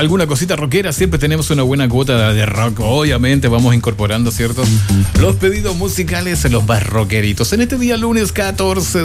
alguna cosita rockera, siempre tenemos una buena cuota de rock. Obviamente vamos incorporando, ¿cierto? Los pedidos musicales en los más rockeritos. En este día lunes 14